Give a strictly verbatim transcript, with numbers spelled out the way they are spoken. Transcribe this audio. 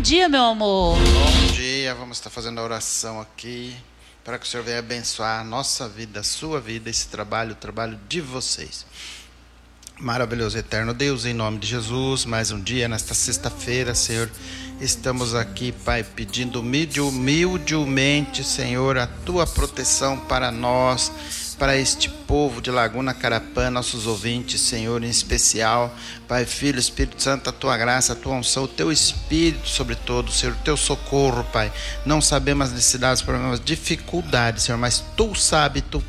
dia, meu amor. Bom dia, vamos estar fazendo a oração aqui para que o Senhor venha abençoar a nossa vida, a sua vida, esse trabalho, o trabalho de vocês. Maravilhoso, eterno Deus, em nome de Jesus, mais um dia, nesta sexta-feira, Senhor, estamos aqui, Pai, pedindo humilde, humildemente, Senhor, a Tua proteção para nós, para este povo de Laguna Carapã, nossos ouvintes, Senhor, em especial, Pai, Filho, Espírito Santo, a Tua graça, a Tua unção, o Teu Espírito sobre todos, Senhor, o Teu socorro, Pai. Não sabemos as necessidades, problemas, dificuldades, Senhor, mas Tu sabes, Tu